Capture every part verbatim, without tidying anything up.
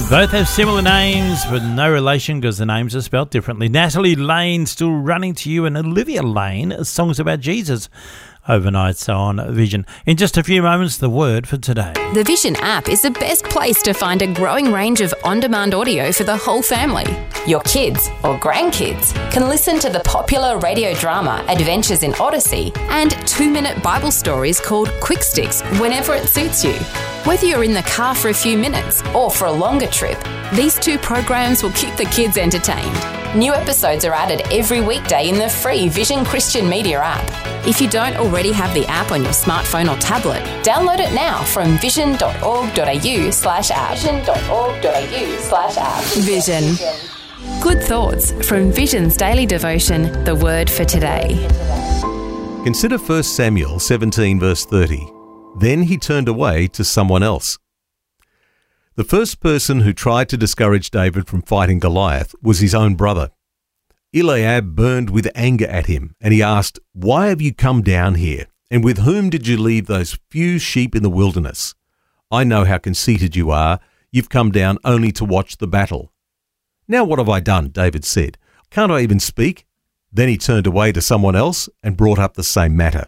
Both have similar names, but no relation because the names are spelled differently. Natalie Lane, Still Running to You, and Olivia Lane, songs about Jesus. Overnight, so on Vision. In just a few moments, the word for today. The Vision app is the best place to find a growing range of on-demand audio for the whole family. Your kids or grandkids can listen to the popular radio drama Adventures in Odyssey and two-minute Bible stories called Quick Sticks whenever it suits you. Whether you're in the car for a few minutes or for a longer trip, these two programs will keep the kids entertained. New episodes are added every weekday in the free Vision Christian Media app. If you don't already have the app on your smartphone or tablet, download it now from vision.org.au slash app. vision.org.au slash app. Vision. Good thoughts from Vision's daily devotion, The Word for Today. Consider First Samuel seventeen verse thirty. Then he turned away to someone else. The first person who tried to discourage David from fighting Goliath was his own brother. Eliab burned with anger at him, and he asked, "Why have you come down here? And with whom did you leave those few sheep in the wilderness? I know how conceited you are. You've come down only to watch the battle." "Now what have I done?" David said. "Can't I even speak?" Then he turned away to someone else and brought up the same matter.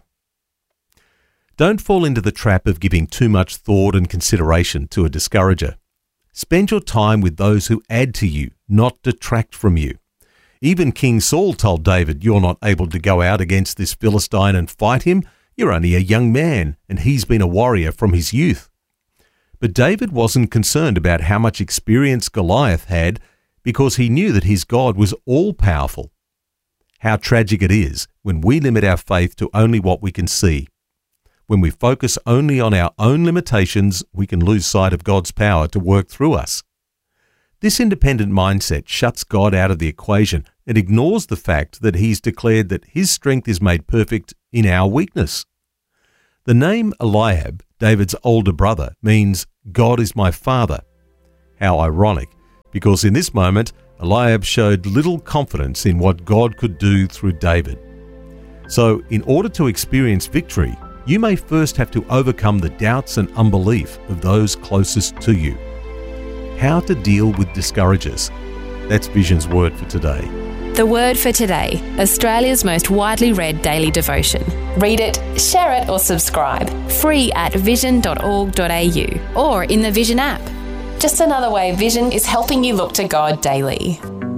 Don't fall into the trap of giving too much thought and consideration to a discourager. Spend your time with those who add to you, not detract from you. Even King Saul told David, "You're not able to go out against this Philistine and fight him. You're only a young man, and he's been a warrior from his youth." But David wasn't concerned about how much experience Goliath had because he knew that his God was all-powerful. How tragic it is when we limit our faith to only what we can see. When we focus only on our own limitations, we can lose sight of God's power to work through us. This independent mindset shuts God out of the equation and ignores the fact that he's declared that his strength is made perfect in our weakness. The name Eliab, David's older brother, means God is my father. How ironic, because in this moment, Eliab showed little confidence in what God could do through David. So, in order to experience victory, you may first have to overcome the doubts and unbelief of those closest to you. How to deal with discouragers. That's Vision's word for today. The Word for Today, Australia's most widely read daily devotion. Read it, share it or subscribe. Free at vision dot org dot a u or in the Vision app. Just another way Vision is helping you look to God daily.